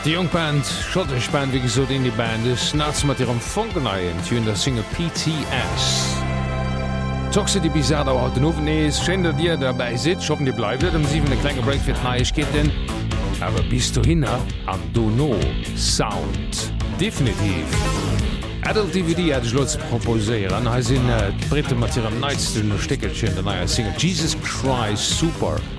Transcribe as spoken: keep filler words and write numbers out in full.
Die Jungband Schottisch Band wie gesot in die Band is nats mat ihrem Funkeneien tun der Single P T S. Toxe die Bizarre haut den ofen is, schender dir dabei sit, schoppen die bleibt um sieben kleine Break fir Neuigkeiten. Aber bist du hinner am Dono Sound. Definitiv. Adult D V D hat Schloss proposieren, ha sinn äh, Britte mat ihrem neisten Stickelchen der neuer Single Jesus Christ Super